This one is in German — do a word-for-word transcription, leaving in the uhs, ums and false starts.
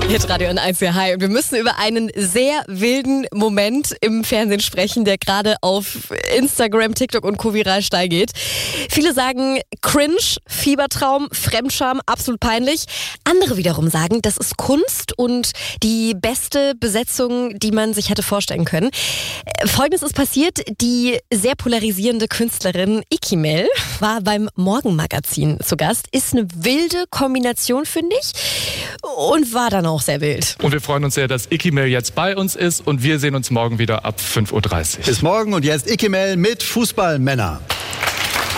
Hitradio N eins, ja, hi. Und wir müssen über einen sehr wilden Moment im Fernsehen sprechen, der gerade auf Instagram, TikTok und Co. viral steil geht. Viele sagen cringe, Fiebertraum, Fremdscham, absolut peinlich. Andere wiederum sagen, das ist Kunst und die beste Besetzung, die man sich hätte vorstellen können. Folgendes ist passiert: Die sehr polarisierende Künstlerin Ikimel war beim Morgenmagazin zu Gast. Ist eine wilde Kombination, finde ich. Und war dann auch sehr wild. Und wir freuen uns sehr, dass Ikimel jetzt bei uns ist und wir sehen uns morgen wieder ab fünf Uhr dreißig. Bis morgen und jetzt Ikimel mit Fußballmänner.